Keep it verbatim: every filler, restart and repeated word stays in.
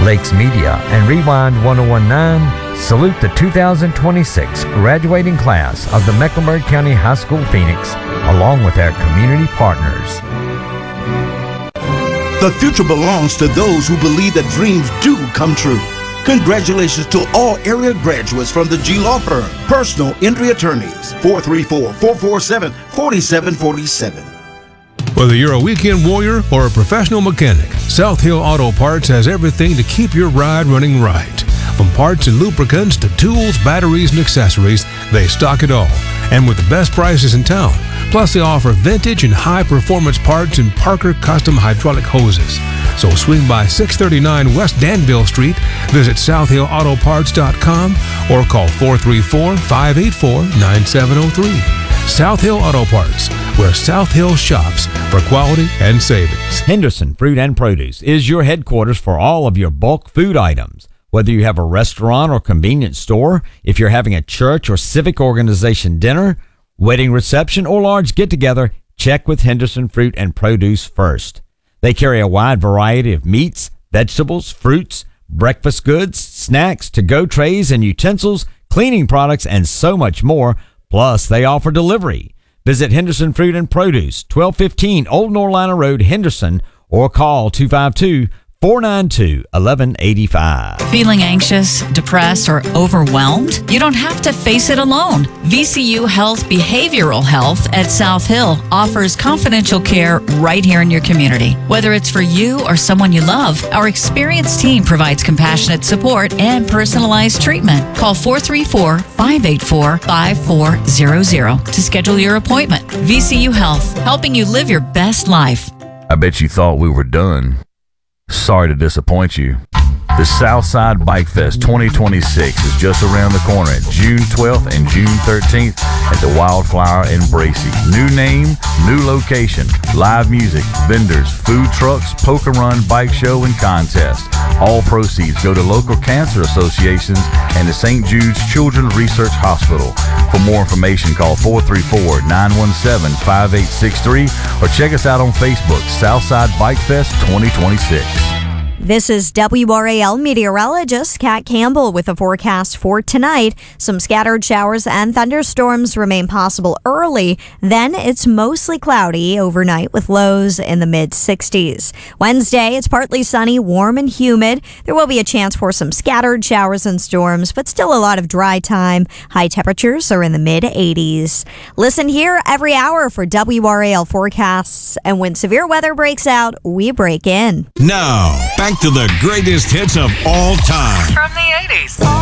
Lakes Media and Rewind one oh one point nine salute the two thousand twenty-six graduating class of the Mecklenburg County High School Phoenix, along with our community partners. The future belongs to those who believe that dreams do come true. Congratulations to all area graduates from the G Law Firm, Personal Injury Attorneys, four three four, four four seven, four seven four seven. Whether you're a weekend warrior or a professional mechanic, South Hill Auto Parts has everything to keep your ride running right. From parts and lubricants to tools, batteries, and accessories, they stock it all. And with the best prices in town. Plus, they offer vintage and high-performance parts and Parker custom hydraulic hoses. So swing by six thirty-nine West Danville Street, visit south hill auto parts dot com, or call four three four, five eight four, nine seven zero three. South Hill Auto Parts, where South Hill shops for quality and savings. Henderson Fruit and Produce is your headquarters for all of your bulk food items. Whether you have a restaurant or convenience store, if you're having a church or civic organization dinner, wedding reception, or large get-together, check with Henderson Fruit and Produce first. They carry a wide variety of meats, vegetables, fruits, breakfast goods, snacks, to-go trays and utensils, cleaning products, and so much more. Plus, they offer delivery. Visit Henderson Fruit and Produce, twelve fifteen Old Norlina Road, Henderson, or call two five two, four nine two, one one eight five. Feeling anxious, depressed, or overwhelmed? You don't have to face it alone. V C U Health Behavioral Health at South Hill offers confidential care right here in your community. Whether it's for you or someone you love, our experienced team provides compassionate support and personalized treatment. Call four three four, five eight four, five four zero zero to schedule your appointment. V C U Health, helping you live your best life. I bet you thought we were done. Sorry to disappoint you. The Southside Bike Fest twenty twenty-six is just around the corner at June twelfth and June thirteenth at the Wildflower in Bracey. New name, new location, live music, vendors, food trucks, poker run, bike show, and contest. All proceeds go to local cancer associations and the Saint Jude's Children's Research Hospital. For more information, call four three four, nine one seven, five eight six three or check us out on Facebook, Southside Bike Fest twenty twenty-six. This is W R A L meteorologist Kat Campbell with a forecast for tonight. Some scattered showers and thunderstorms remain possible early. Then it's mostly cloudy overnight with lows in the mid sixties. Wednesday, it's partly sunny, warm and humid. There will be a chance for some scattered showers and storms, but still a lot of dry time. High temperatures are in the mid eighties. Listen here every hour for W R A L forecasts. And when severe weather breaks out, we break in. Now, back to the greatest hits of all time. From the eighties.